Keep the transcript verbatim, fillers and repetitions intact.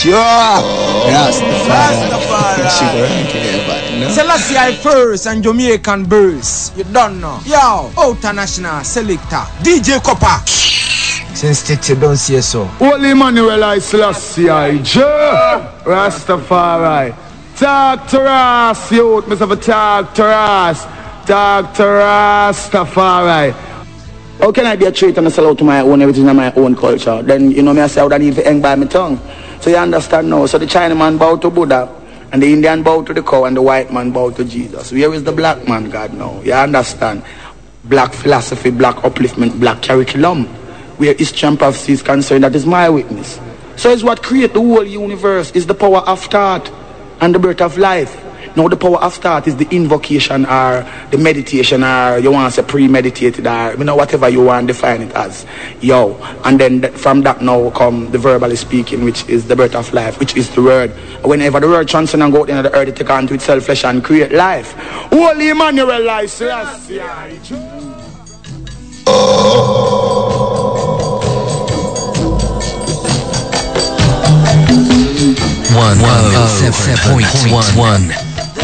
sure. Rastafari. Rastafari. Selassie I first and Jamaican birds. You don't know. Yo, international selector. D J Copper. Since Titi don't say so. Holy Emmanuel I Selassie I Rastafari. Talk to us, youth. Mister Talk to us. Talk to Rastafari. How can I be a traitor and sell out to my own everything in my own culture? Then, you know me, I say I would need to hang by my tongue. So you understand now. So the Chinaman bow to Buddha, and the Indian bow to the cow, and the white man bow to Jesus. Where is the black man, God, now? You understand? Black philosophy, black upliftment, black curriculum. Where history and prophecy is concerned, that is my witness. So it's what create the whole universe, is the power of thought and the birth of life. Now the power of thought is the invocation or the meditation or you want to say premeditated or you know whatever you want to define it as. Yo. And then th- from that now come the verbally speaking, which is the birth of life, which is the word. Whenever the word transcends and go out into the earth, it take on to itself flesh and create life. Holy Emmanuel life. Selassie. One, one, oh, seven point one.